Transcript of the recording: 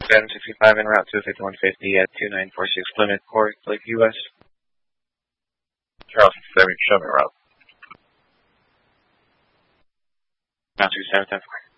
765 en route to 5150 at 2946 Plymouth Court, Lake US. Charles 67, show me route. Now 2710.